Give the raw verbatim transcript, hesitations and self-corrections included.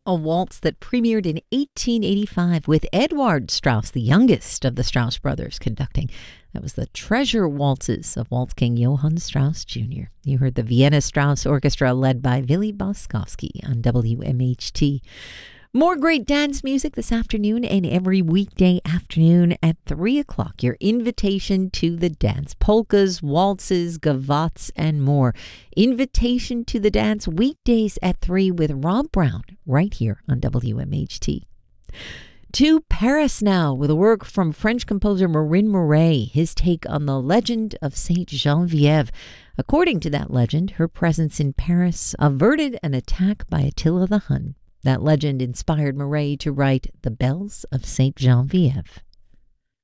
a waltz that premiered in eighteen eighty-five with Edward Strauss, the youngest of the Strauss brothers, conducting. That was the Treasure Waltzes of Waltz King Johann Strauss Junior You heard the Vienna Strauss Orchestra led by Willy Boskowski on W M H T. More great dance music this afternoon and every weekday afternoon at three o'clock. Your invitation to the dance. Polkas, waltzes, gavottes, and more. Invitation to the dance weekdays at three with Rob Brown right here on W M H T. To Paris now with a work from French composer Marin Murray, his take on the legend of Saint Geneviève. According to that legend, her presence in Paris averted an attack by Attila the Hun. That legend inspired Murray to write The Bells of Saint Geneviève.